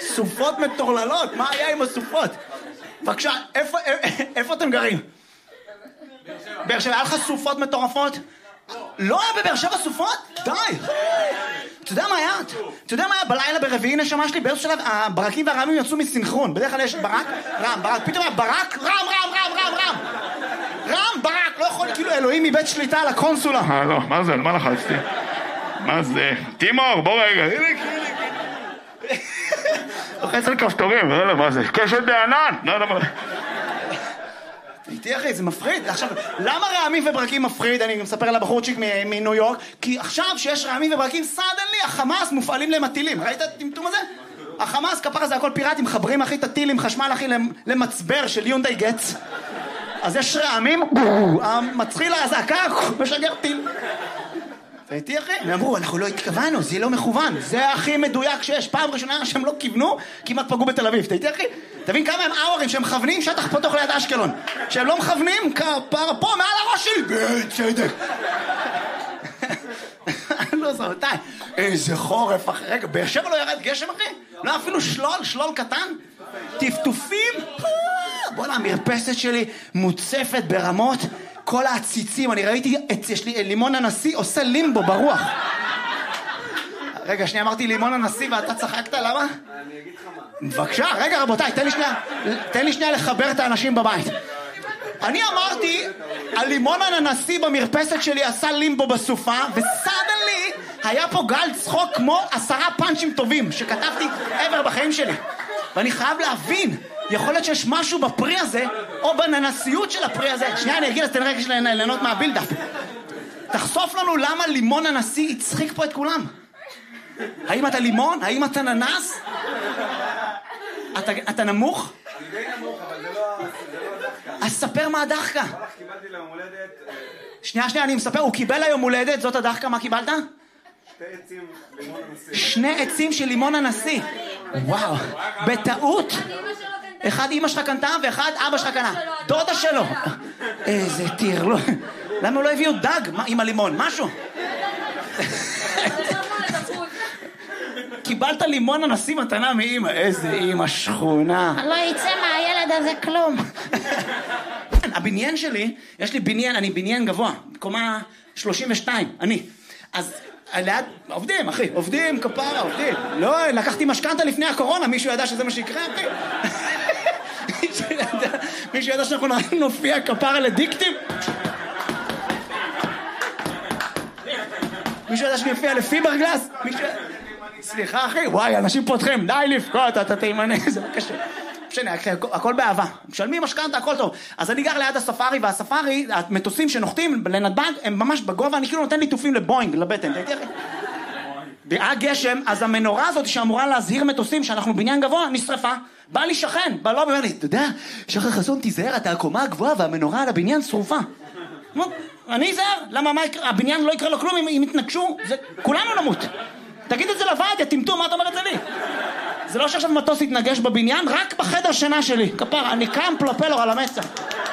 סופות מטורללות, מה היה עם הסופות? בבקשה, איפה אתם גרים? באר שבע, היה לך סופות מטורפות? לא היה בבאר שבע סופות? די! אתה יודע מה היה? אתה יודע מה היה בלילה ברביעי נשמה שלי? באיזשהו שלב הברקים והרעמים יצאו מסינכרון. בדרך כלל יש ברק, רם, ברק, פתאום היה ברק, רם, ברק, לא יכול, כאילו אלוהים מבית שליטה על הקונסולה. לא, מה זה? על מה לחצתי? מה זה? תימור, בוא רגע. לוחץ על כפתורים, לא יודע מה זה. קשת בענן, לא יודע מה. איתי אחי, זה מפחיד. עכשיו, למה רעמים וברקים מפחיד? אני מספר על הבחורצ'יק מניו יורק. כי עכשיו שיש רעמים וברקים, סדנלי, החמאס מופעלים להם הטילים. ראית את הטמטום הזה? החמאס, כפר הזה, הכל פיראטים, מחברים אחי את הטילים, חשמל אחי למצבר של יונדאי גץ. אז יש רעמים, מצחיל להזעקה, משגר טיל. ואיתי אחי, הם אמרו, אנחנו לא התכוונו, זה לא מכוון, זה הכי מדויק שיש. פעם ראשונה שהם לא כיוונו, כמעט פגעו בתל אביב. תהייתי אחי, תבין כמה הם אאורים שהם מכוונים שטח פתוח ליד אשקלון. שהם לא מכוונים, פה מעל הראש שלי, בצדק. לא זרתי, איזה חורף אחי. רגע, באר שבע לא ירד גשם אחי? לא אפילו שלול קטן? טפטופים? בוא'נה, המרפסת שלי מוצפת ברמות. כל העציצים, אני ראיתי, יש לי לימון הנשיא עושה לימבו ברוח. רגע, שנייה, אמרתי לימון הנשיא ואתה צחקת, למה? אני אגיד לך מה. בבקשה, רגע רבותיי, תן לי שנייה לחבר את האנשים בבית. אני אמרתי, הלימון הנשיא במרפסת שלי עשה לימבו בסופה, וסדנלי היה פה גל צחוק כמו 10 פאנצ'ים טובים שכתבתי עבר בחיים שלי. ואני חייב להבין, יכול להיות שיש משהו בפרי הזה, או בננסיות של הפרי הזה. שנייה, אני אגיד, אז תן רגע של ליהנות מהבילדאפ. תחשוף לנו למה לימון הנשיא הצחיק פה את כולם. האם אתה לימון? האם אתה ננס? אתה נמוך? אני די נמוך, אבל זה לא הדחקה. אז ספר מה הדחקה. קיבלתי ליום הולדת... שנייה, אני מספר, הוא קיבל היום הולדת, זאת הדחקה, מה קיבלת? 2 עצים לימון הנשיא. 2 עצים של לימון הנשיא. וואו, בטעות. אחד אמא שלך קנתה ואחד אבא שלך קנה. דודה שלו. איזה טיר, לא. למה הוא לא הביאו דג עם הלימון? משהו. קיבלת לימון הנשיא מתנה מאמא. איזה אמא שכונה. לא יצא מהילד הזה כלום. הבניין שלי, יש לי בניין, אני בניין גבוה, קומה 32, אני. אז ליד, עובדים אחי, עובדים כפרה, עובדים. לא, לקחתי משכנתה לפני הקורונה, מישהו ידע שזה מה שיקרה אחי? מישהו ידע שאנחנו נופיע כפרה לדיקטים? מישהו ידע שאני אופיע לפיברגלס? סליחה אחי, וואי, אנשים פותחים, די לבכות, אתה תימנה, זה לא קשה. משנה, הכל באהבה. משלמים משכנתה, הכל טוב. אז אני גר ליד הספארי, והספארי, המטוסים שנוחתים לנתב"ג, הם ממש בגובה, אני כאילו נותן ליטופים לבוינג, לבטן. היה גשם, אז המנורה הזאת שאמורה להזהיר מטוסים שאנחנו בניין גבוה, נשרפה. בא לי שכן, בא לו ואומר לי, אתה יודע, שחר חסון תיזהר, אתה הקומה הגבוהה והמנורה על הבניין שרופה. אני אזהר, למה הבניין לא יקרה לו כלום אם יתנגשו, כולנו נמות. תגיד את זה לוועד, תמתו, מה אתה אומר את זה לי? זה לא שעכשיו מטוס יתנגש בבניין, רק בחדר שינה שלי. כפר, אני קם פלופלור על המצח.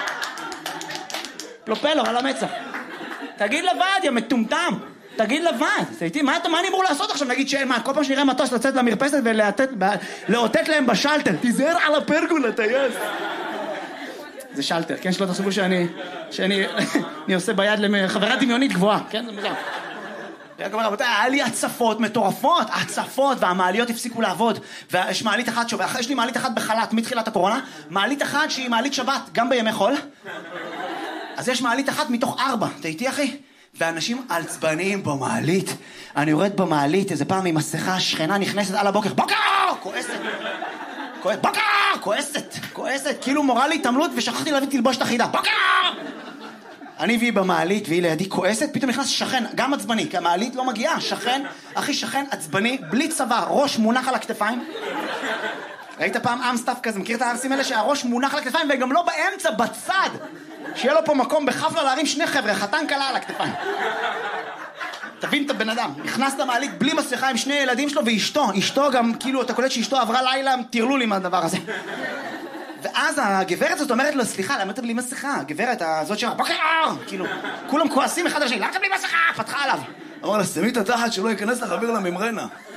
פלופלור על המצח. תגיד לוועד, יא מטומטם. תגיד לוועד. מה אני אמור לעשות עכשיו? נגיד מה, כל פעם שנראה מטוס לצאת למרפסת ולאותת להם בשלטר. תיזהר על הפרגולה, טייס. זה שלטר, כן? שלא תחשבו שאני עושה ביד לחברה דמיונית גבוהה. כן? זה מוזר. היה לי הצפות מטורפות, הצפות, והמעליות הפסיקו לעבוד, ויש מעלית אחת שווה, יש לי מעלית אחת בחל"ת מתחילת הקורונה, מעלית אחת שהיא מעלית שבת, גם בימי חול, אז יש מעלית אחת מתוך 4, אתה איתי אחי? ואנשים עצבניים במעלית, אני יורד במעלית, איזה פעם עם מסכה, שכנה נכנסת על הבוקר, בוקר! כועסת, בוקר! כועסת, כאילו מורה לי התעמלות ושכחתי להביא תלבושת אחידה, בוקר! אני והיא במעלית, והיא לידי כועסת, פתאום נכנס שכן, גם עצבני, כי המעלית לא מגיעה, שכן, אחי שכן עצבני, בלי צבא, ראש מונח על הכתפיים. ראית פעם אמסטאפ כזה, מכיר את הארסים האלה שהראש מונח על הכתפיים, וגם לא באמצע, בצד, שיהיה לו פה מקום בחפלה להרים 2 חבר'ה, חתן קלה על הכתפיים. תבין את הבן אדם, נכנס למעלית בלי מסכה עם 2 ילדים שלו, ואשתו גם, כאילו, אתה קולט שאשתו עברה לילה, תירלו לי מהדבר הזה. ואז הגברת הזאת אומרת לו, סליחה, למה אתה בלי מסכה? הגברת הזאת שאומרת, בוקר! כאילו, כולם כועסים אחד על השני, למה אתה בלי מסכה? פתחה עליו. אמר לה, שמי את התחת שלא ייכנס לך אוויר לממרנה.